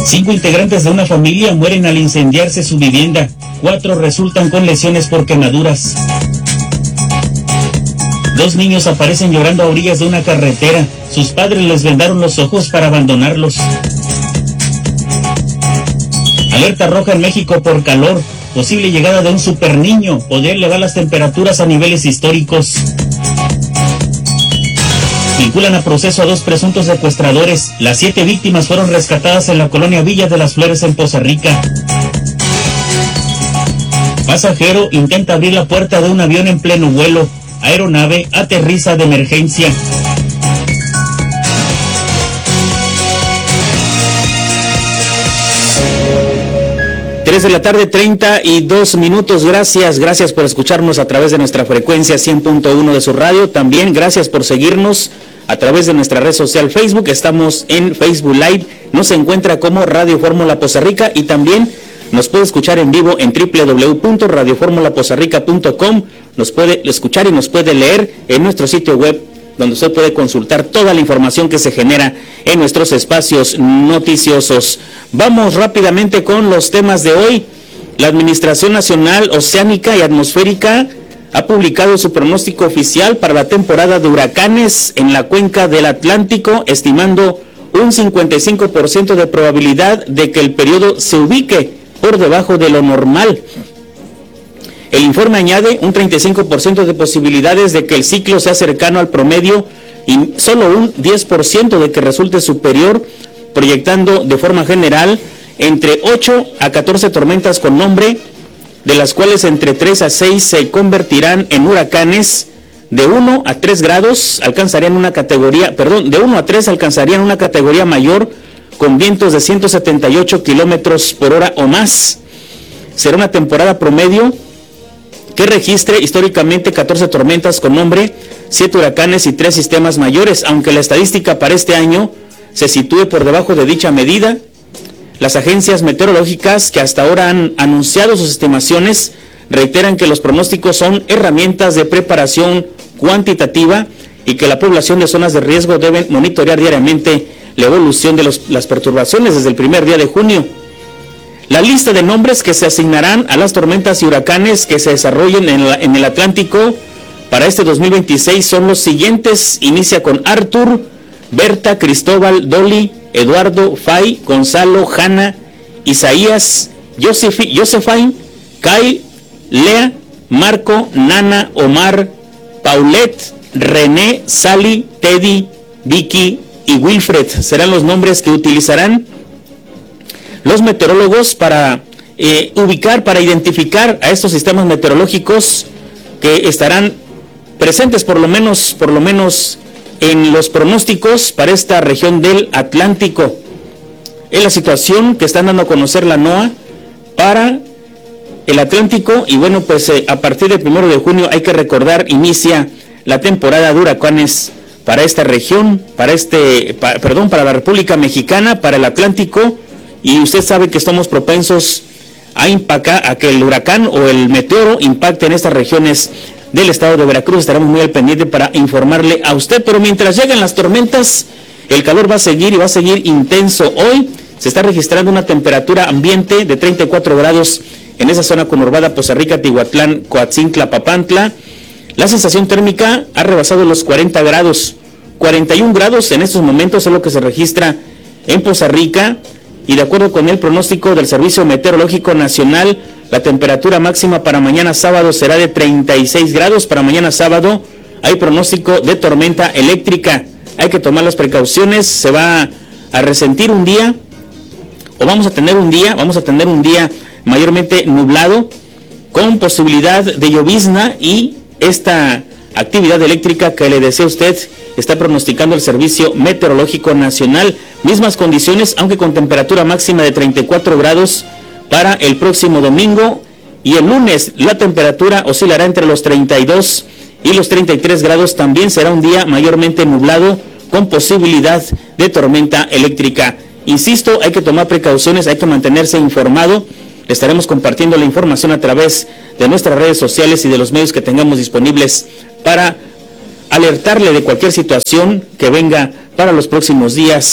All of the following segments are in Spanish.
5 integrantes de una familia mueren al incendiarse su vivienda. 4 resultan con lesiones por quemaduras. 2 niños aparecen llorando a orillas de una carretera. Sus padres les vendaron los ojos para abandonarlos. Alerta roja en México por calor. Posible llegada de un superniño. Podría elevar las temperaturas a niveles históricos. Vinculan a proceso a 2 presuntos secuestradores. Las 7 víctimas fueron rescatadas en la colonia Villa de las Flores en Poza Rica. Pasajero intenta abrir la puerta de un avión en pleno vuelo. Aeronave aterriza de emergencia. De la tarde, 32 minutos. Gracias por escucharnos a través de nuestra frecuencia 100.1 de su radio. También gracias por seguirnos a través de nuestra red social Facebook. Estamos en Facebook Live. Nos encuentra como Radio Fórmula Poza Rica y también nos puede escuchar en vivo en www.radioformulapozarrica.com. Nos puede escuchar y nos puede leer en nuestro sitio web, donde usted puede consultar toda la información que se genera en nuestros espacios noticiosos. Vamos rápidamente con los temas de hoy. La Administración Nacional Oceánica y Atmosférica ha publicado su pronóstico oficial para la temporada de huracanes en la cuenca del Atlántico, estimando un 55% de probabilidad de que el periodo se ubique por debajo de lo normal. El informe añade un 35% de posibilidades de que el ciclo sea cercano al promedio y solo un 10% de que resulte superior, proyectando de forma general entre 8 a 14 tormentas con nombre, de las cuales entre 3 a 6 se convertirán en huracanes. De 1 a 3 grados alcanzarían una categoría, de 1 a 3 alcanzarían una categoría mayor con vientos de 178 kilómetros por hora o más. Será una temporada promedio que registre históricamente 14 tormentas con nombre, 7 huracanes y 3 sistemas mayores, aunque la estadística para este año se sitúe por debajo de dicha medida. Las agencias meteorológicas que hasta ahora han anunciado sus estimaciones reiteran que los pronósticos son herramientas de preparación cuantitativa y que la población de zonas de riesgo deben monitorear diariamente la evolución de las perturbaciones desde el primer día de junio. La lista de nombres que se asignarán a las tormentas y huracanes que se desarrollen en el Atlántico para este 2026 son los siguientes. Inicia con Arthur, Berta, Cristóbal, Dolly, Eduardo, Fay, Gonzalo, Hanna, Isaías, Josephine, Kyle, Lea, Marco, Nana, Omar, Paulette, René, Sally, Teddy, Vicky y Wilfred. Serán los nombres que utilizarán los meteorólogos para para identificar a estos sistemas meteorológicos que estarán presentes por lo menos en los pronósticos para esta región del Atlántico. Es la situación que están dando a conocer la NOAA para el Atlántico y bueno, pues a partir del 1 de junio hay que recordar, inicia la temporada de huracanes para esta región, para la República Mexicana, para el Atlántico. Y usted sabe que estamos propensos a que el huracán o el meteoro impacte en estas regiones del estado de Veracruz. Estaremos muy al pendiente para informarle a usted. Pero mientras llegan las tormentas, el calor va a seguir y va a seguir intenso. Hoy se está registrando una temperatura ambiente de 34 grados en esa zona conurbada Poza Rica, Tihuatlán, Coatzintla, Papantla. La sensación térmica ha rebasado los 40 grados. 41 grados en estos momentos es lo que se registra en Poza Rica. Y de acuerdo con el pronóstico del Servicio Meteorológico Nacional, la temperatura máxima para mañana sábado será de 36 grados. Para mañana sábado hay pronóstico de tormenta eléctrica. Hay que tomar las precauciones. Se va a resentir un día, o vamos a tener un día mayormente nublado, con posibilidad de llovizna, y esta actividad eléctrica que le desea usted está pronosticando el Servicio Meteorológico Nacional. Mismas condiciones, aunque con temperatura máxima de 34 grados para el próximo domingo, y el lunes la temperatura oscilará entre los 32 y los 33 grados. También será un día mayormente nublado con posibilidad de tormenta eléctrica. Insisto, hay que tomar precauciones, hay que mantenerse informado. Le estaremos compartiendo la información a través de nuestras redes sociales y de los medios que tengamos disponibles para alertarle de cualquier situación que venga para los próximos días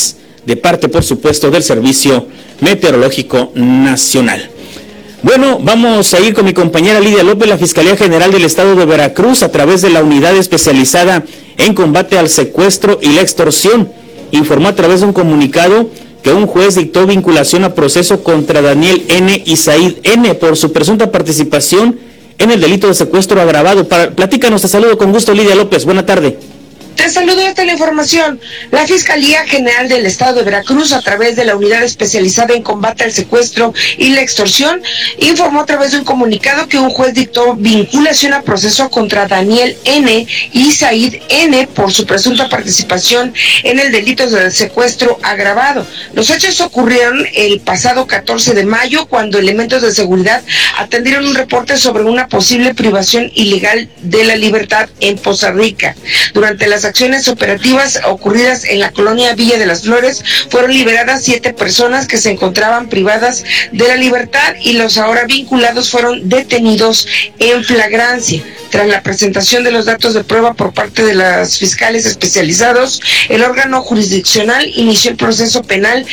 de parte, por supuesto, del Servicio Meteorológico Nacional. Bueno, vamos a ir con mi compañera Lidia López. La Fiscalía General del Estado de Veracruz, a través de la Unidad Especializada en Combate al Secuestro y la Extorsión, informó a través de un comunicado que un juez dictó vinculación a proceso contra Daniel N. y Said N. por su presunta participación en el delito de secuestro agravado. Platícanos, te saludo con gusto, Lidia López. Buena tarde. Te saludo esta la información. La Fiscalía General del Estado de Veracruz, a través de la Unidad Especializada en Combate al Secuestro y la Extorsión, informó a través de un comunicado que un juez dictó vinculación a proceso contra Daniel N. y Said N. por su presunta participación en el delito de secuestro agravado. Los hechos ocurrieron el pasado 14 de mayo, cuando elementos de seguridad atendieron un reporte sobre una posible privación ilegal de la libertad en Poza Rica. Durante las acciones operativas ocurridas en la colonia Villa de las Flores, fueron liberadas 7 personas que se encontraban privadas de la libertad, y los ahora vinculados fueron detenidos en flagrancia. Tras la presentación de los datos de prueba por parte de los fiscales especializados, el órgano jurisdiccional inició el proceso penal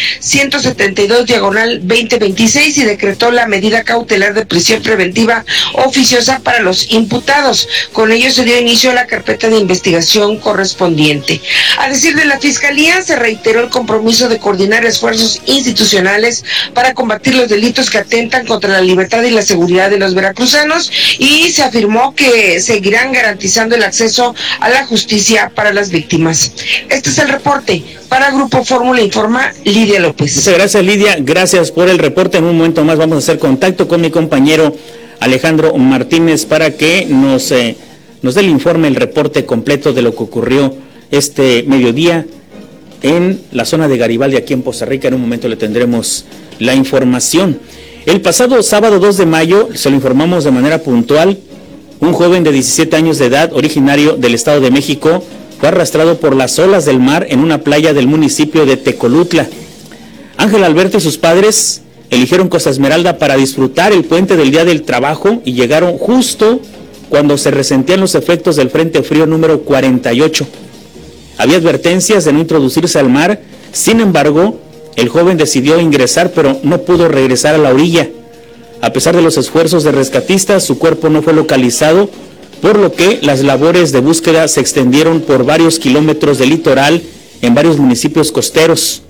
172/2026 y decretó la medida cautelar de prisión preventiva oficiosa para los imputados. Con ello se dio inicio a la carpeta de investigación correspondiente. A decir de la Fiscalía, se reiteró el compromiso de coordinar esfuerzos institucionales para combatir los delitos que atentan contra la libertad y la seguridad de los veracruzanos, y se afirmó que seguirán garantizando el acceso a la justicia para las víctimas. Este es el reporte. Para Grupo Fórmula informa Lidia López. Muchas gracias, Lidia. Gracias por el reporte. En un momento más vamos a hacer contacto con mi compañero Alejandro Martínez para que nos dé el informe, el reporte completo de lo que ocurrió este mediodía en la zona de Garibaldi, aquí en Poza Rica. En un momento le tendremos la información. El pasado sábado 2 de mayo, se lo informamos de manera puntual, un joven de 17 años de edad, originario del Estado de México, fue arrastrado por las olas del mar en una playa del municipio de Tecolutla. Ángel Alberto y sus padres eligieron Costa Esmeralda para disfrutar el puente del Día del Trabajo y llegaron justo cuando se resentían los efectos del Frente Frío número 48. Había advertencias de no introducirse al mar. Sin embargo, el joven decidió ingresar, pero no pudo regresar a la orilla. A pesar de los esfuerzos de rescatistas, su cuerpo no fue localizado, por lo que las labores de búsqueda se extendieron por varios kilómetros de litoral en varios municipios costeros.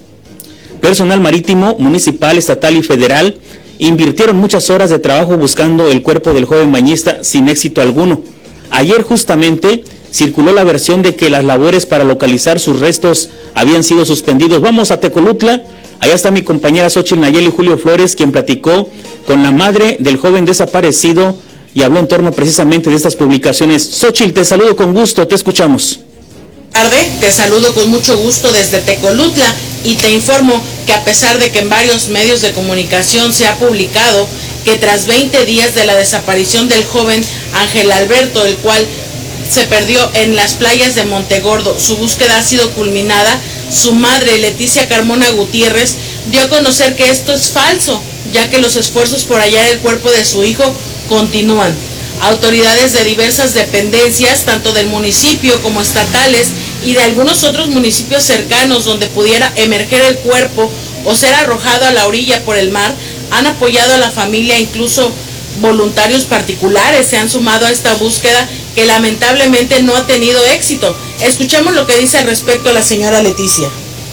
Personal marítimo, municipal, estatal y federal invirtieron muchas horas de trabajo buscando el cuerpo del joven bañista sin éxito alguno. Ayer justamente circuló la versión de que las labores para localizar sus restos habían sido suspendidos. Vamos a Tecolutla. Allá está mi compañera Xochitl Nayeli Julio Flores, quien platicó con la madre del joven desaparecido y habló en torno precisamente de estas publicaciones. Xochitl, te saludo con gusto, te escuchamos. Tarde, te saludo con mucho gusto desde Tecolutla y te informo que a pesar de que en varios medios de comunicación se ha publicado que tras 20 días de la desaparición del joven Ángel Alberto, el cual se perdió en las playas de Montegordo, su búsqueda ha sido culminada, su madre, Leticia Carmona Gutiérrez, dio a conocer que esto es falso, ya que los esfuerzos por hallar el cuerpo de su hijo continúan. Autoridades de diversas dependencias, tanto del municipio como estatales y de algunos otros municipios cercanos donde pudiera emerger el cuerpo o ser arrojado a la orilla por el mar, han apoyado a la familia. Incluso voluntarios particulares se han sumado a esta búsqueda que lamentablemente no ha tenido éxito. Escuchemos lo que dice al respecto la señora Leticia.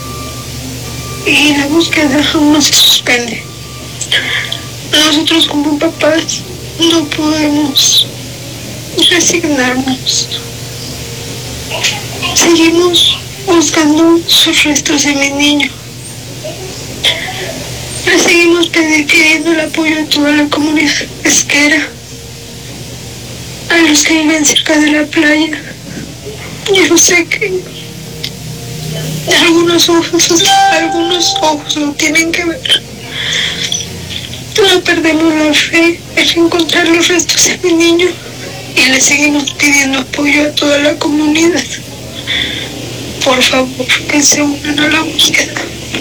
Y la búsqueda aún no se suspende. Nosotros como papás no podemos resignarnos. Seguimos buscando sus restos de mi niño. Le seguimos pidiendo el apoyo de toda la comunidad pesquera, a los que viven cerca de la playa. Yo sé que algunos ojos no tienen que ver. No perdemos la fe en encontrar los restos de mi niño y le seguimos pidiendo apoyo a toda la comunidad. Por favor, que se unan a la búsqueda.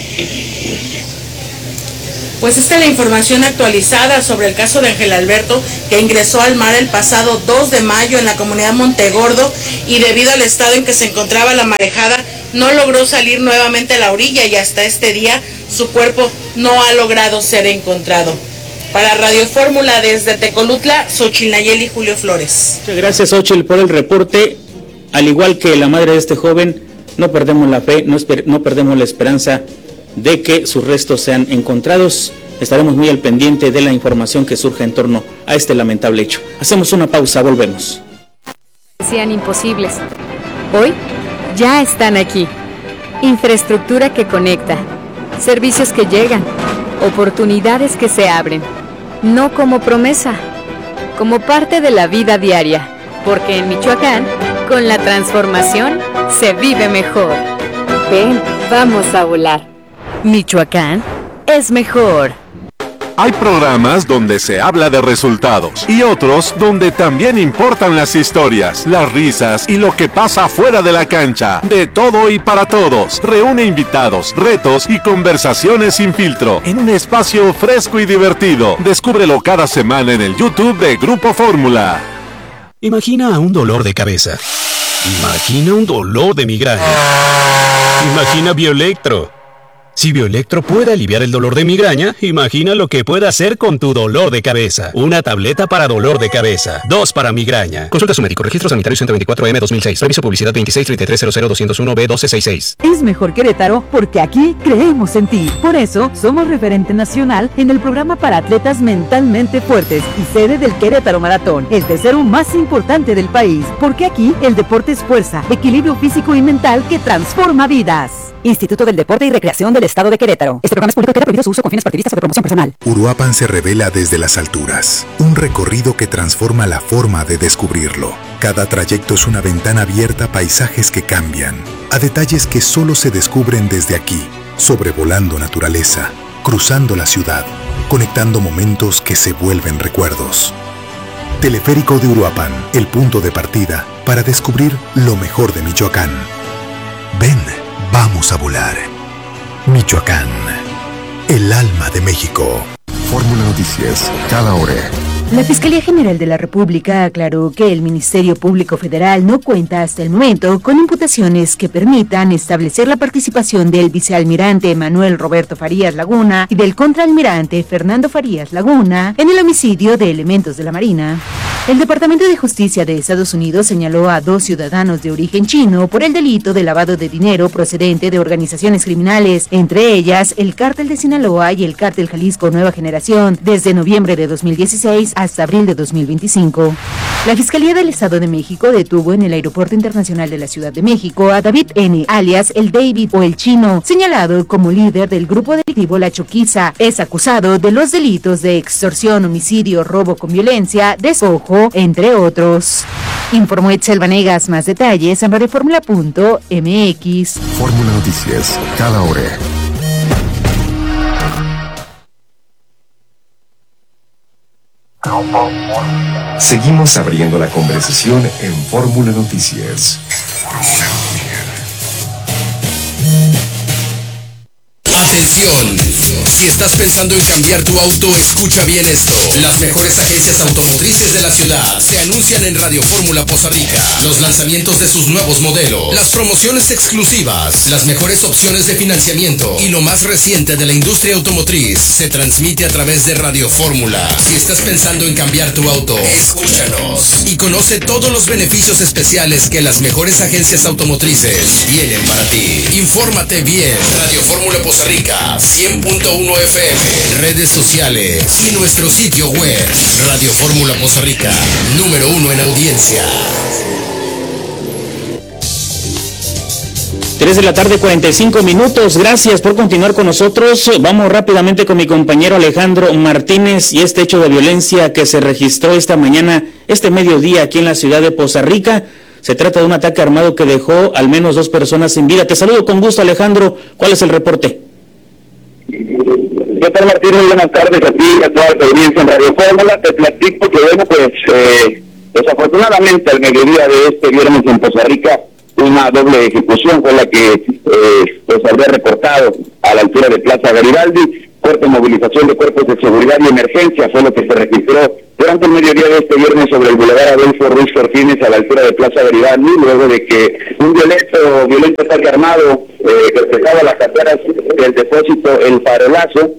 Pues esta es la información actualizada sobre el caso de Ángel Alberto, que ingresó al mar el pasado 2 de mayo en la comunidad Montegordo, y debido al estado en que se encontraba la marejada no logró salir nuevamente a la orilla y hasta este día su cuerpo no ha logrado ser encontrado. Para Radio Fórmula desde Tecolutla, Xochitl Nayeli Julio Flores. Muchas gracias, Xochitl, por el reporte. Al igual que la madre de este joven, no perdemos la fe, no perdemos la esperanza de que sus restos sean encontrados. Estaremos muy al pendiente de la información que surja en torno a este lamentable hecho. Hacemos una pausa, volvemos. Sean imposibles. Hoy ya están aquí. Infraestructura que conecta, servicios que llegan, oportunidades que se abren. No como promesa, como parte de la vida diaria, porque en Michoacán, con la transformación, se vive mejor. Ven, vamos a volar. Michoacán es mejor. Hay programas donde se habla de resultados y otros donde también importan las historias, las risas y lo que pasa fuera de la cancha. De todo y para todos. Reúne invitados, retos y conversaciones sin filtro en un espacio fresco y divertido. Descúbrelo cada semana en el YouTube de Grupo Fórmula. Imagina un dolor de cabeza. Imagina un dolor de migraña. Imagina Bioelectro. Si Bioelectro puede aliviar el dolor de migraña, imagina lo que puede hacer con tu dolor de cabeza. Una tableta para dolor de cabeza, 2 para migraña. Consulta a su médico. Registro sanitario 124M 2006. Reviso publicidad 2633000201B1266. Es mejor Querétaro porque aquí creemos en ti. Por eso, somos referente nacional en el programa para atletas mentalmente fuertes y sede del Querétaro Maratón, el tercero más importante del país. Porque aquí el deporte es fuerza, equilibrio físico y mental que transforma vidas. Instituto del Deporte y Recreación del Estado de Querétaro. Este programa es público, queda prohibido su uso con fines partidistas o de promoción personal. Uruapan se revela desde las alturas. Un recorrido que transforma la forma de descubrirlo. Cada trayecto es una ventana abierta a paisajes que cambian, a detalles que solo se descubren desde aquí, sobrevolando naturaleza, cruzando la ciudad, conectando momentos que se vuelven recuerdos. Teleférico de Uruapan, el punto de partida para descubrir lo mejor de Michoacán. Ven, vamos a volar. Michoacán, el alma de México. Fórmula Noticias, cada hora. La Fiscalía General de la República aclaró que el Ministerio Público Federal no cuenta hasta el momento con imputaciones que permitan establecer la participación del vicealmirante Manuel Roberto Farías Laguna y del contraalmirante Fernando Farías Laguna en el homicidio de elementos de la Marina. El Departamento de Justicia de Estados Unidos señaló a 2 ciudadanos de origen chino por el delito de lavado de dinero procedente de organizaciones criminales, entre ellas el Cártel de Sinaloa y el Cártel Jalisco Nueva Generación, desde noviembre de 2016 hasta abril de 2025. La Fiscalía del Estado de México detuvo en el Aeropuerto Internacional de la Ciudad de México a David N., alias el David o el Chino, señalado como líder del grupo delictivo La Choquiza. Es acusado de los delitos de extorsión, homicidio, robo con violencia, despojo, entre otros. Informó Etzel Vanegas. Más detalles en radioformula.mx. Fórmula Noticias, cada hora. Seguimos abriendo la conversación en Fórmula Noticias. Atención, si estás pensando en cambiar tu auto, escucha bien esto. Las mejores agencias automotrices de la ciudad se anuncian en Radio Fórmula Poza Rica. Los lanzamientos de sus nuevos modelos, las promociones exclusivas, las mejores opciones de financiamiento y lo más reciente de la industria automotriz se transmite a través de Radio Fórmula. Si estás pensando en cambiar tu auto, escúchanos y conoce todos los beneficios especiales que las mejores agencias automotrices tienen para ti. Infórmate bien. Radio Fórmula Poza Rica 100.1 FM, redes sociales y nuestro sitio web. Radio Fórmula Poza Rica, número 1 en audiencia. 3 de la tarde, 45 minutos. Gracias por continuar con nosotros. Vamos rápidamente con mi compañero Alejandro Martínez y este hecho de violencia que se registró esta mañana, este mediodía aquí en la ciudad de Poza Rica. Se trata de un ataque armado que dejó al menos 2 personas sin vida. Te saludo con gusto, Alejandro. ¿Cuál es el reporte? ¿Qué tal, Martín? Muy buenas tardes a ti y a toda la audiencia en Radio Fórmula. Te platico que, bueno, pues desafortunadamente al mediodía de este viernes en Poza Rica, una doble ejecución fue la que pues había reportado a la altura de Plaza Garibaldi. Fuerte movilización de cuerpos de seguridad y emergencia fue lo que se registró durante el mediodía de este viernes sobre el Boulevard Adolfo Ruiz Cortines a la altura de Plaza Garibaldi, luego de que un violento ataque armado que despejaba las carteras del depósito El Farolazo,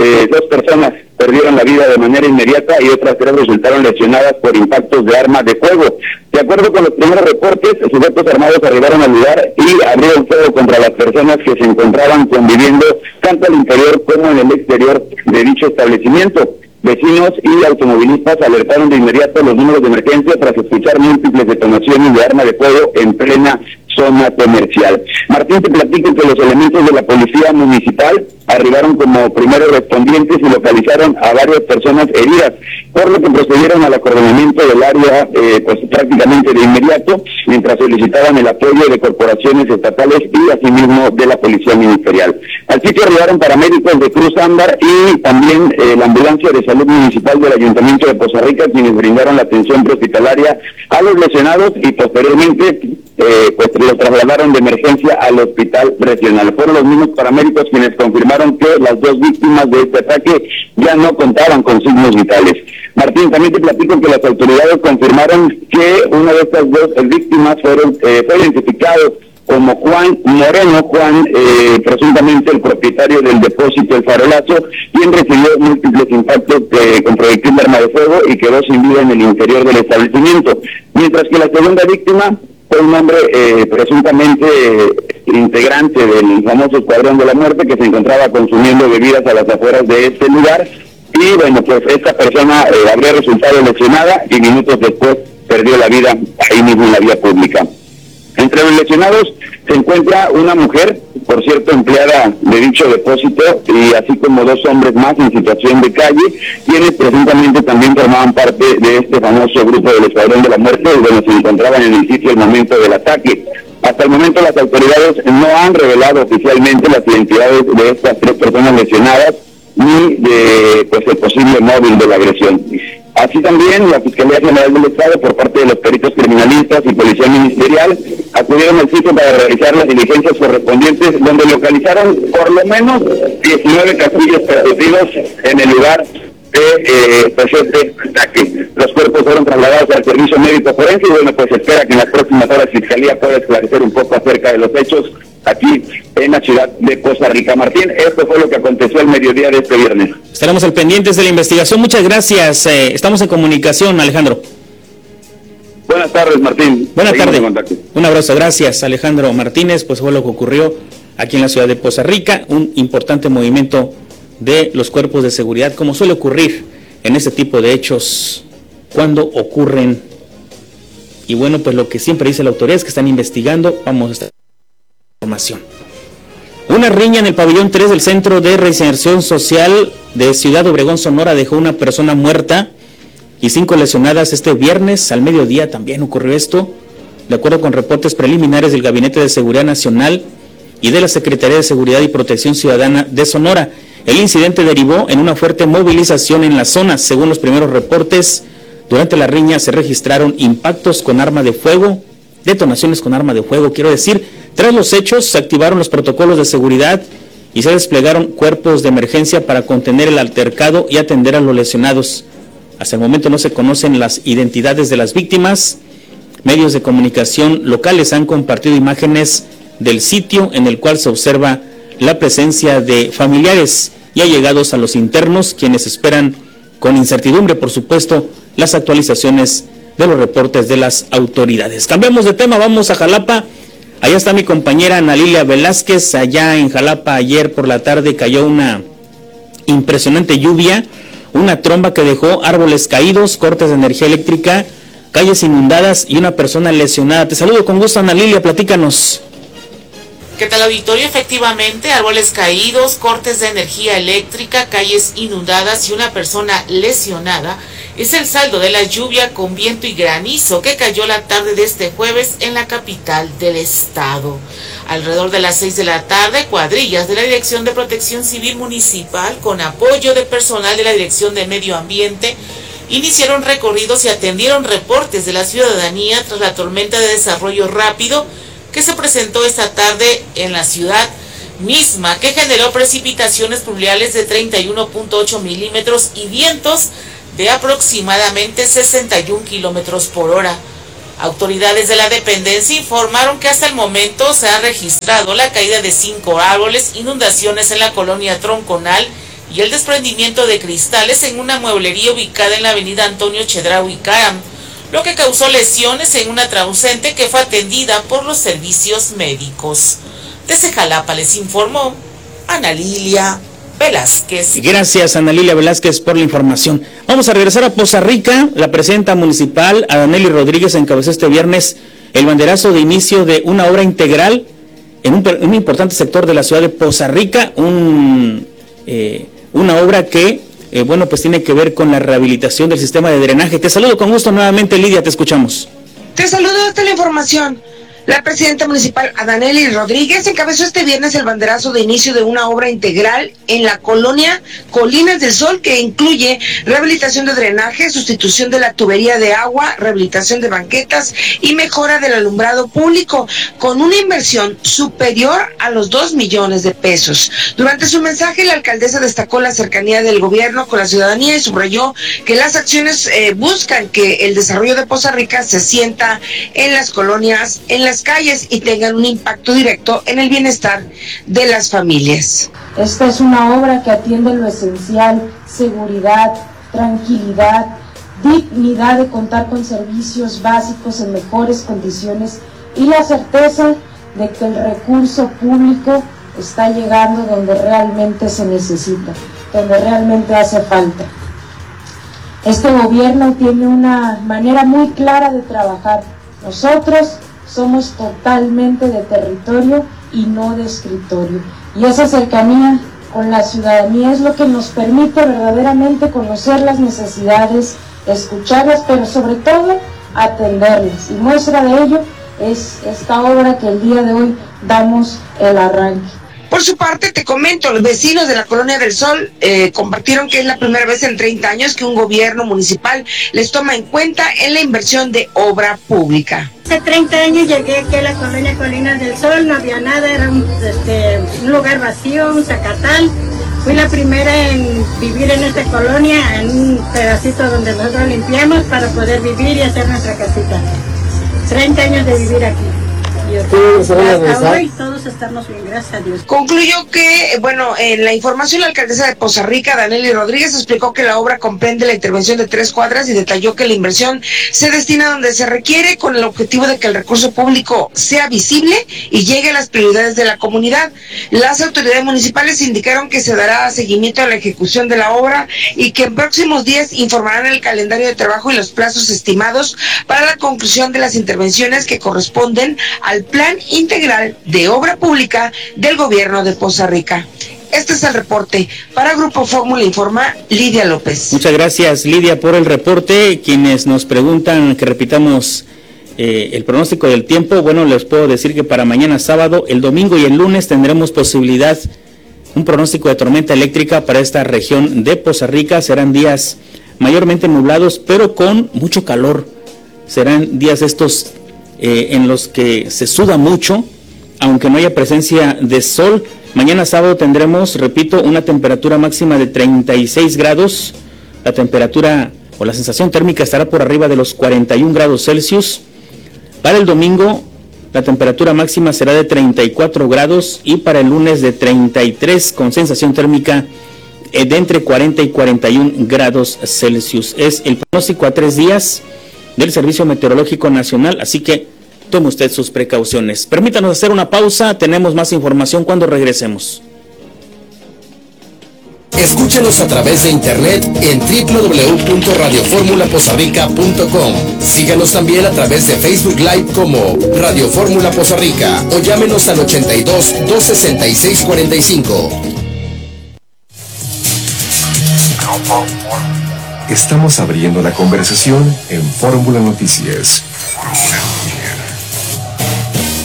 2 personas perdieron la vida de manera inmediata y otras 3 resultaron lesionadas por impactos de arma de fuego. De acuerdo con los primeros reportes, sujetos armados arribaron al lugar y abrieron fuego contra las personas que se encontraban conviviendo tanto al interior como en el exterior de dicho establecimiento. Vecinos y automovilistas alertaron de inmediato los números de emergencia tras escuchar múltiples detonaciones de arma de fuego en plena zona comercial. Martín, te platico que los elementos de la policía municipal arribaron como primeros respondientes y localizaron a varias personas heridas, por lo que procedieron al acordonamiento del área pues prácticamente de inmediato, mientras solicitaban el apoyo de corporaciones estatales y asimismo de la policía ministerial. Al sitio arribaron paramédicos de Cruz Ámbar y también la ambulancia de salud municipal del Ayuntamiento de Poza Rica, quienes brindaron la atención prehospitalaria a los lesionados y posteriormente pues los trasladaron de emergencia al hospital regional. Fueron los mismos paramédicos quienes confirmaron que las 2 víctimas de este ataque ya no contaban con signos vitales. Martín, también te platico que las autoridades confirmaron que una de estas 2 víctimas fue identificado como Juan Moreno, presuntamente el propietario del depósito El Farolazo, quien recibió múltiples impactos con proyectil de arma de fuego y quedó sin vida en el interior del establecimiento. Mientras que la segunda víctima fue un hombre presuntamente integrante del famoso Escuadrón de la Muerte que se encontraba consumiendo bebidas a las afueras de este lugar y bueno, pues esta persona habría resultado lesionada y minutos después perdió la vida ahí mismo en la vía pública. Entre los lesionados se encuentra una mujer, por cierto empleada de dicho depósito, y así como 2 hombres más en situación de calle, quienes presuntamente también formaban parte de este famoso grupo del Escuadrón de la Muerte, donde se encontraban en el sitio al momento del ataque. Hasta el momento las autoridades no han revelado oficialmente las identidades de estas 3 personas lesionadas, ni de pues el posible móvil de la agresión. Así también la Fiscalía General del Estado, por parte de los peritos criminalistas y Policía Ministerial, acudieron al sitio para realizar las diligencias correspondientes, donde localizaron por lo menos 19 casquillos percutidos en el lugar de este ataque. Los cuerpos fueron trasladados al servicio médico forense y bueno, pues se espera que en las próximas horas la Fiscalía pueda esclarecer un poco acerca de los hechos aquí en la ciudad de Poza Rica. Martín, esto fue lo que aconteció el mediodía de este viernes. Estaremos al pendientes de la investigación. Muchas gracias. Estamos en comunicación, Alejandro. Buenas tardes, Martín. Buenas tardes. Un abrazo. Gracias, Alejandro Martínez. Pues fue lo que ocurrió aquí en la ciudad de Poza Rica. Un importante movimiento de los cuerpos de seguridad, como suele ocurrir en este tipo de hechos cuando ocurren. Y bueno, pues lo que siempre dice la autoridad es que están investigando. Vamos a estar información. Una riña en el pabellón 3 del Centro de Reinserción Social de Ciudad Obregón, Sonora, dejó una persona muerta y 5 lesionadas este viernes al mediodía. También ocurrió esto, de acuerdo con reportes preliminares del Gabinete de Seguridad Nacional y de la Secretaría de Seguridad y Protección Ciudadana de Sonora. El incidente derivó en una fuerte movilización en la zona. Según los primeros reportes, durante la riña se registraron impactos con arma de fuego, detonaciones con arma de fuego, quiero decir. Tras los hechos, se activaron los protocolos de seguridad y se desplegaron cuerpos de emergencia para contener el altercado y atender a los lesionados. Hasta el momento no se conocen las identidades de las víctimas. Medios de comunicación locales han compartido imágenes del sitio en el cual se observa la presencia de familiares y allegados a los internos, quienes esperan con incertidumbre, por supuesto, las actualizaciones de los reportes de las autoridades. Cambiamos de tema, vamos a Jalapa. Allá está mi compañera Ana Lilia Velázquez. Allá en Jalapa ayer por la tarde cayó una impresionante lluvia, una tromba que dejó árboles caídos, cortes de energía eléctrica, calles inundadas y una persona lesionada. Te saludo con gusto, Ana Lilia, platícanos. ¿Qué tal, auditorio? Efectivamente, árboles caídos, cortes de energía eléctrica, calles inundadas y una persona lesionada es el saldo de la lluvia con viento y granizo que cayó la tarde de este jueves en la capital del estado. Alrededor de las 6 de la tarde, cuadrillas de la Dirección de Protección Civil Municipal, con apoyo de personal de la Dirección de Medio Ambiente, iniciaron recorridos y atendieron reportes de la ciudadanía tras la tormenta de desarrollo rápido que se presentó esta tarde en la ciudad misma, que generó precipitaciones pluviales de 31.8 milímetros y vientos de aproximadamente 61 kilómetros por hora. Autoridades de la dependencia informaron que hasta el momento se ha registrado la caída de 5 árboles, inundaciones en la colonia Tronconal y el desprendimiento de cristales en una mueblería ubicada en la avenida Antonio Chedraui Caram, lo que causó lesiones en una transeúnte que fue atendida por los servicios médicos. Desde Jalapa les informó Ana Lilia Velázquez. Gracias, Ana Lilia Velázquez, por la información. Vamos a regresar a Poza Rica. La presidenta municipal, Adanely Rodríguez, encabezó este viernes el banderazo de inicio de una obra integral en un importante sector de la ciudad de Poza Rica, una obra que, pues tiene que ver con la rehabilitación del sistema de drenaje. Te saludo con gusto nuevamente, Lidia, te escuchamos. Te saludo, esta es la información. La presidenta municipal Adanely Rodríguez encabezó este viernes el banderazo de inicio de una obra integral en la colonia Colinas del Sol que incluye rehabilitación de drenaje, sustitución de la tubería de agua, rehabilitación de banquetas y mejora del alumbrado público con una inversión superior a los 2 millones de pesos. Durante su mensaje, la alcaldesa destacó la cercanía del gobierno con la ciudadanía y subrayó que las acciones buscan que el desarrollo de Poza Rica se sienta en las colonias, en las calles y tengan un impacto directo en el bienestar de las familias. Esta es una obra que atiende lo esencial: seguridad, tranquilidad, dignidad de contar con servicios básicos en mejores condiciones y la certeza de que el recurso público está llegando donde realmente se necesita, donde realmente hace falta. Este gobierno tiene una manera muy clara de trabajar. Nosotros somos totalmente de territorio y no de escritorio. Y esa cercanía con la ciudadanía es lo que nos permite verdaderamente conocer las necesidades, escucharlas, pero sobre todo atenderlas. Y muestra de ello es esta obra que el día de hoy damos el arranque. Por su parte, te comento, los vecinos de la Colonia del Sol compartieron que es la primera vez en 30 años que un gobierno municipal les toma en cuenta en la inversión de obra pública. Hace 30 años llegué aquí a la Colonia Colinas del Sol, no había nada, era un lugar vacío, un zacatal. Fui la primera en vivir en esta colonia, en un pedacito donde nosotros limpiamos para poder vivir y hacer nuestra casita. 30 años de vivir aquí. Hasta hoy todos estamos bien, gracias a Dios. Concluyó que, en la información, la alcaldesa de Poza Rica, Adanely Rodríguez, explicó que la obra comprende la intervención de 3 cuadras y detalló que la inversión se destina donde se requiere con el objetivo de que el recurso público sea visible y llegue a las prioridades de la comunidad. Las autoridades municipales indicaron que se dará seguimiento a la ejecución de la obra y que en próximos días informarán el calendario de trabajo y los plazos estimados para la conclusión de las intervenciones que corresponden al Plan Integral de Obra Pública del Gobierno de Poza Rica. Este es el reporte. Para Grupo Fórmula informa Lidia López. Muchas gracias, Lidia, por el reporte. Quienes nos preguntan que repitamos el pronóstico del tiempo, les puedo decir que para mañana sábado, el domingo y el lunes tendremos posibilidad, un pronóstico de tormenta eléctrica para esta región de Poza Rica. Serán días mayormente nublados, pero con mucho calor. Serán días estos en los que se suda mucho, aunque no haya presencia de sol. Mañana sábado tendremos, repito, una temperatura máxima de 36 grados. La temperatura o la sensación térmica estará por arriba de los 41 grados Celsius. Para el domingo, la temperatura máxima será de 34 grados y para el lunes de 33, con sensación térmica de entre 40 y 41 grados Celsius. Es el pronóstico a 3 días del Servicio Meteorológico Nacional, así que tome usted sus precauciones. Permítanos hacer una pausa, tenemos más información cuando regresemos. Escúchanos a través de internet en www.radioformulapozarrica.com. Síganos también a través de Facebook Live como Radio Fórmula Poza Rica o llámenos al 82 266 45. Estamos abriendo la conversación en Fórmula Noticias.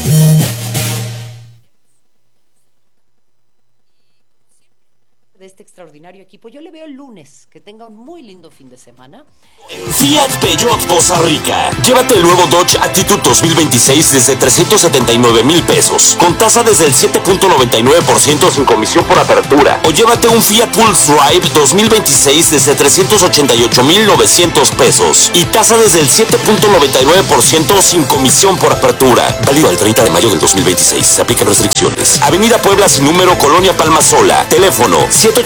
De este extraordinario equipo. Yo le veo el lunes, que tenga un muy lindo fin de semana. Fiat Peugeot Poza Rica. Llévate el nuevo Dodge Attitude 2026 desde 379,000 pesos, con tasa desde el 7.99% sin comisión por apertura. O llévate un Fiat Pulse Drive 2026 desde 388,900 pesos y tasa desde el 7.99% sin comisión por apertura. Válido al 30 de mayo del 2026. Se aplican restricciones. Avenida Puebla sin número, Colonia Palmasola. Teléfono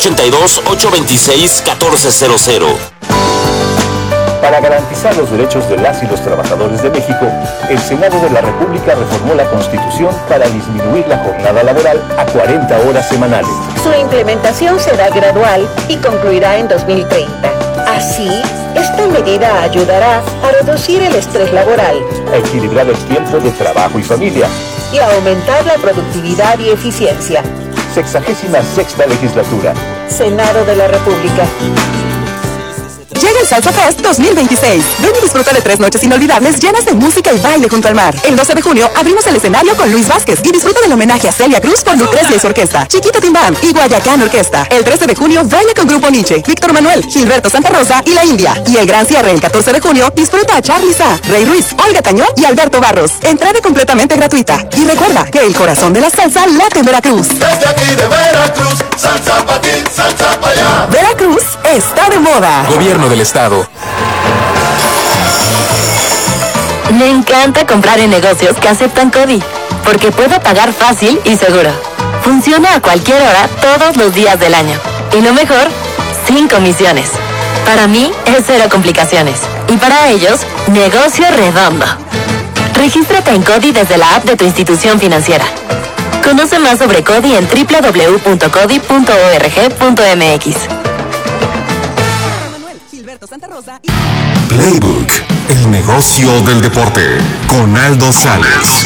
782-826-1400. Para garantizar los derechos de las y los trabajadores de México, el Senado de la República reformó la Constitución para disminuir la jornada laboral a 40 horas semanales. Su implementación será gradual y concluirá en 2030. Así, esta medida ayudará a reducir el estrés laboral, a equilibrar el tiempo de trabajo y familia y a aumentar la productividad y eficiencia. 66ª legislatura. Senado de la República. Llega el Salsa Fest 2026. Ven y disfruta de 3 noches inolvidables llenas de música y baile junto al mar. El 12 de junio abrimos el escenario con Luis Vázquez y disfruta del homenaje a Celia Cruz por Lucrecia y su orquesta, Chiquita Timbán y Guayacán Orquesta. El 13 de junio baila con Grupo Nietzsche, Víctor Manuel, Gilberto Santa Rosa y La India. Y el gran cierre el 14 de junio disfruta a Charly Sa, Rey Ruiz, Olga Tañón y Alberto Barros. Entrada completamente gratuita. Y recuerda que el corazón de la salsa late en Veracruz. Desde aquí de Veracruz, salsa pa' ti, salsa pa' allá. Veracruz está de moda. Gobierno del Estado. Me encanta comprar en negocios que aceptan CODI, porque puedo pagar fácil y seguro. Funciona a cualquier hora, todos los días del año. Y lo mejor, sin comisiones. Para mí es cero complicaciones. Y para ellos, negocio redondo. Regístrate en CODI desde la app de tu institución financiera. Conoce más sobre CODI en www.codi.org.mx. Playbook, el negocio del deporte, con Aldo Sales.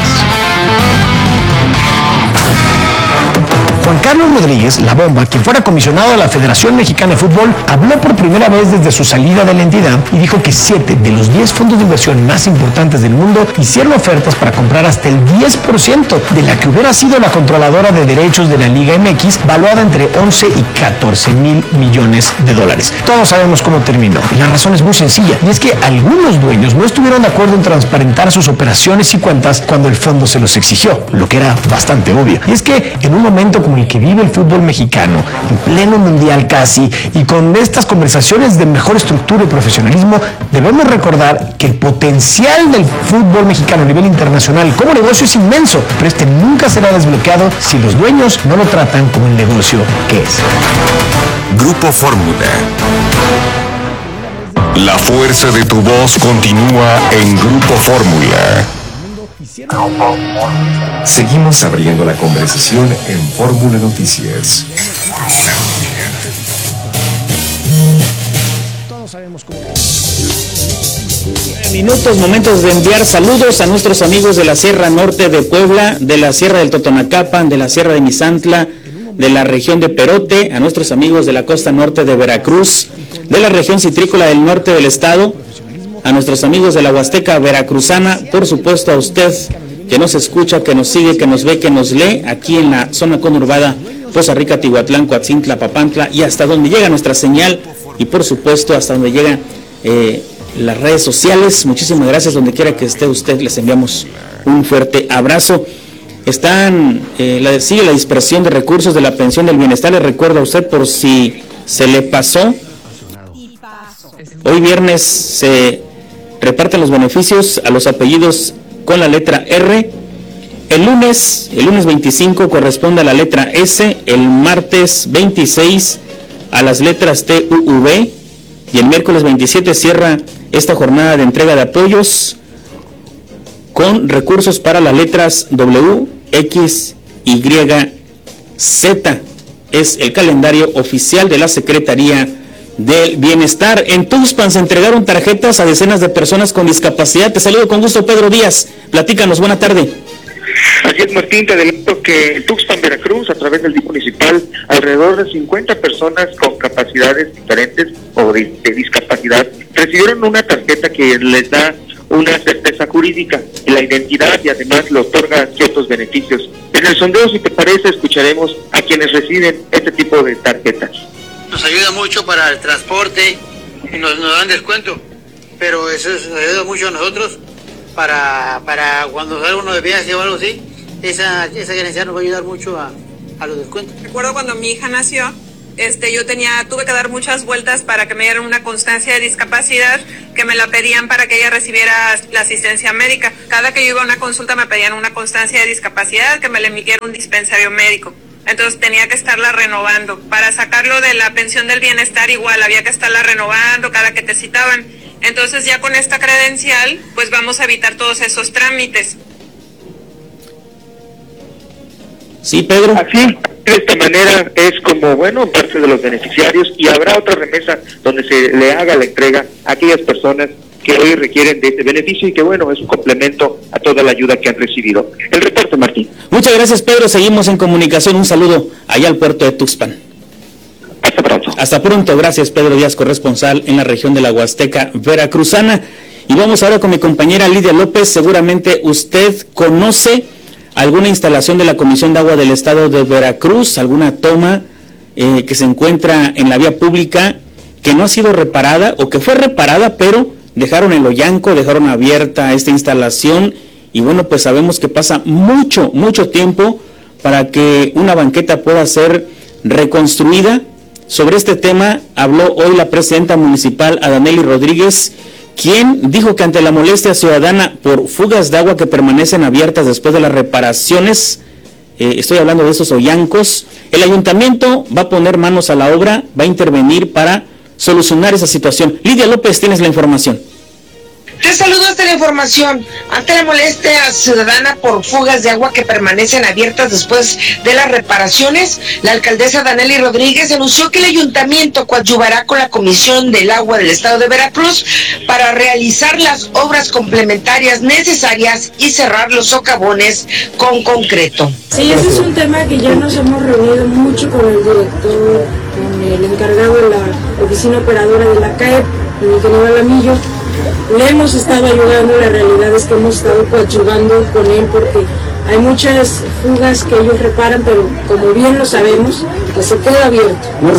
Juan Carlos Rodríguez, La Bomba, quien fuera comisionado de la Federación Mexicana de Fútbol, habló por primera vez desde su salida de la entidad y dijo que 7 de los 10 fondos de inversión más importantes del mundo hicieron ofertas para comprar hasta el 10% de la que hubiera sido la controladora de derechos de la Liga MX, valuada entre 11 y 14 mil millones de dólares. Todos sabemos cómo terminó. Y la razón es muy sencilla, y es que algunos dueños no estuvieron de acuerdo en transparentar sus operaciones y cuentas cuando el fondo se los exigió, lo que era bastante obvio. Y es que en un momento como el que vive el fútbol mexicano, en pleno mundial casi, y con estas conversaciones de mejor estructura y profesionalismo, debemos recordar que el potencial del fútbol mexicano a nivel internacional como negocio es inmenso, pero este nunca será desbloqueado si los dueños no lo tratan como el negocio que es. Grupo Fórmula. La fuerza de tu voz continúa en Grupo Fórmula. Seguimos abriendo la conversación en Fórmula Noticias. Minutos, momentos de enviar saludos a nuestros amigos de la Sierra Norte de Puebla, de la Sierra del Totonacapan, de la Sierra de Misantla, de la región de Perote, a nuestros amigos de la costa norte de Veracruz, de la región citrícola del norte del estado, a nuestros amigos de la Huasteca Veracruzana, por supuesto a usted que nos escucha, que nos sigue, que nos ve, que nos lee aquí en la zona conurbada Poza Rica, Tihuatlán, Coatzintla, Papantla y hasta donde llega nuestra señal y por supuesto hasta donde llegan las redes sociales. Muchísimas gracias, donde quiera que esté usted, les enviamos un fuerte abrazo. Sigue la dispersión de recursos de la pensión del bienestar. Le recuerdo a usted, por si se le pasó, hoy viernes se reparten los beneficios a los apellidos con la letra R. El lunes 25 corresponde a la letra S, el martes 26 a las letras T, U, V, y el miércoles 27 cierra esta jornada de entrega de apoyos con recursos para las letras W, X, Y, Z. Es el calendario oficial de la Secretaría del Bienestar. En Tuxpan se entregaron tarjetas a decenas de personas con discapacidad. Te saludo con gusto, Pedro Díaz. Platícanos, buena tarde. Así es, Martín, te adelanto que en Tuxpan, Veracruz, a través del DIF municipal, alrededor de 50 personas con capacidades diferentes o de discapacidad recibieron una tarjeta que les da una certeza jurídica y la identidad, y además le otorga ciertos beneficios. En el sondeo, si te parece, escucharemos a quienes reciben este tipo de tarjetas. Nos ayuda mucho para el transporte y nos dan descuento, pero eso nos ayuda mucho a nosotros para cuando salga uno de viaje o algo así. Esa credencial nos va a ayudar mucho a los descuentos. Recuerdo cuando mi hija nació, tuve que dar muchas vueltas para que me dieran una constancia de discapacidad, que me la pedían para que ella recibiera la asistencia médica. Cada que yo iba a una consulta me pedían una constancia de discapacidad, que me la emitiera un dispensario médico. Entonces tenía que estarla renovando. Para sacarlo de la pensión del bienestar igual, había que estarla renovando cada que te citaban. Entonces ya con esta credencial, pues vamos a evitar todos esos trámites. Sí, Pedro. Así, de esta manera es como, parte de los beneficiarios, y habrá otra remesa donde se le haga la entrega a aquellas personas que hoy requieren de este beneficio y que, es un complemento a toda la ayuda que han recibido. El reporte, Martín. Muchas gracias, Pedro. Seguimos en comunicación. Un saludo allá al puerto de Tuxpan. Hasta pronto. Hasta pronto. Gracias, Pedro Díaz, corresponsal en la región de la Huasteca Veracruzana. Y vamos ahora con mi compañera Lidia López. Seguramente usted conoce alguna instalación de la Comisión de Agua del Estado de Veracruz, alguna toma que se encuentra en la vía pública que no ha sido reparada o que fue reparada, pero dejaron el hoyanco, dejaron abierta esta instalación y pues sabemos que pasa mucho tiempo para que una banqueta pueda ser reconstruida. Sobre este tema habló hoy la presidenta municipal Adanely Rodríguez, quien dijo que ante la molestia ciudadana por fugas de agua que permanecen abiertas después de las reparaciones, estoy hablando de esos hoyancos, el ayuntamiento va a poner manos a la obra, va a intervenir para solucionar esa situación. Lidia López, tienes la información. Te saludo hasta la información. Ante la molestia ciudadana por fugas de agua que permanecen abiertas después de las reparaciones, la alcaldesa Adanely Rodríguez anunció que el ayuntamiento coadyuvará con la Comisión del Agua del Estado de Veracruz para realizar las obras complementarias necesarias y cerrar los socavones con concreto. Sí, ese es un tema que ya nos hemos reunido mucho con el director, con el encargado de la oficina operadora de la CAEP, el ingeniero Alamillo. Le hemos estado ayudando, la realidad es que hemos estado coadyuvando con él porque hay muchas fugas que ellos reparan, pero como bien lo sabemos, pues se queda abierto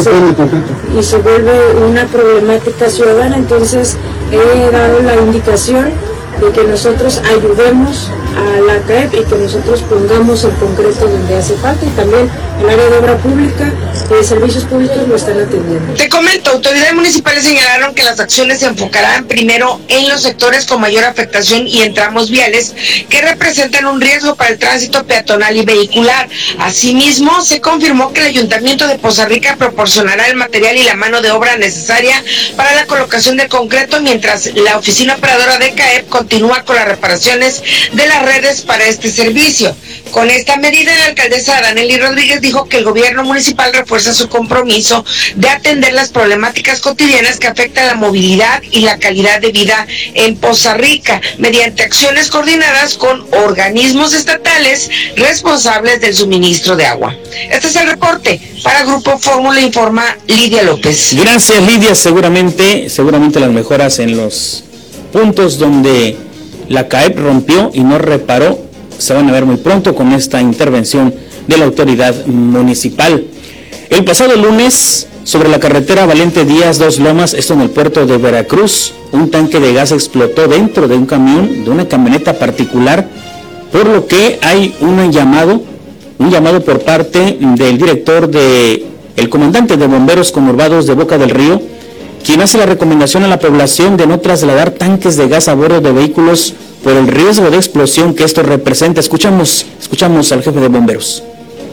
y se vuelve una problemática ciudadana. Entonces he dado la indicación de que nosotros ayudemos a la CAEP y que nosotros pongamos el concreto donde hace falta, y también el área de obra pública y de servicios públicos lo están atendiendo. Te comento, autoridades municipales señalaron que las acciones se enfocarán primero en los sectores con mayor afectación y en tramos viales que representan un riesgo para el tránsito peatonal y vehicular. Asimismo, se confirmó que el Ayuntamiento de Poza Rica proporcionará el material y la mano de obra necesaria para la colocación del concreto, mientras la oficina operadora de CAEP continúa con las reparaciones de las redes para este servicio. Con esta medida, la alcaldesa Adanely Rodríguez dijo que el gobierno municipal refuerza su compromiso de atender las problemáticas cotidianas que afectan la movilidad y la calidad de vida en Poza Rica, mediante acciones coordinadas con organismos estatales responsables del suministro de agua. Este es el reporte. Para Grupo Fórmula informa Lidia López. Gracias, Lidia. Seguramente las mejoras en los puntos donde la CAEP rompió y no reparó se van a ver muy pronto con esta intervención de la autoridad municipal. El pasado lunes, sobre la carretera Valente Díaz Dos Lomas, esto en el puerto de Veracruz, un tanque de gas explotó dentro de un camión, de una camioneta particular, por lo que hay un llamado por parte del director el comandante de bomberos conurbados de Boca del Río, quien hace la recomendación a la población de no trasladar tanques de gas a bordo de vehículos por el riesgo de explosión que esto representa. Escuchamos al jefe de bomberos.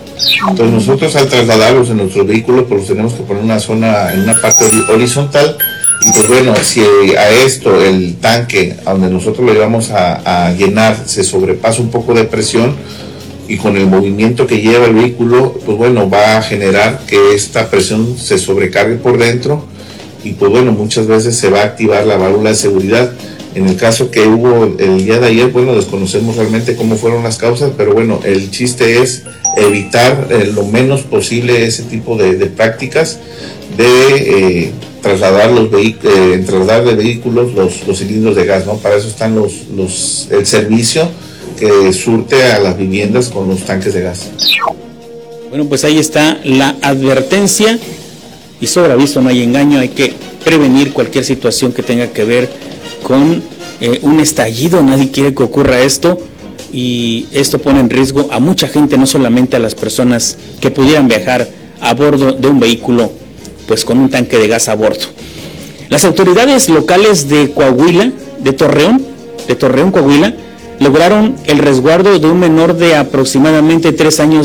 Pues nosotros al trasladarlos en nuestros vehículos, pues tenemos que poner en una parte horizontal, y pues bueno, si a esto el tanque a donde nosotros lo llevamos a llenar se sobrepasa un poco de presión, y con el movimiento que lleva el vehículo, pues bueno, va a generar que esta presión se sobrecargue por dentro, y pues bueno, muchas veces se va a activar la válvula de seguridad. En el caso que hubo el día de ayer, bueno, desconocemos realmente cómo fueron las causas, pero bueno, el chiste es evitar lo menos posible ese tipo de prácticas de trasladar de vehículos los cilindros de gas, ¿no? Para eso están el servicio que surte a las viviendas con los tanques de gas. Bueno, pues ahí está la advertencia, y sobre aviso no hay engaño. Hay que prevenir cualquier situación que tenga que ver con un estallido. Nadie quiere que ocurra esto, y esto pone en riesgo a mucha gente, no solamente a las personas que pudieran viajar a bordo de un vehículo pues con un tanque de gas a bordo. Las autoridades locales de Coahuila, de Torreón, Coahuila, lograron el resguardo de un menor de aproximadamente 3 años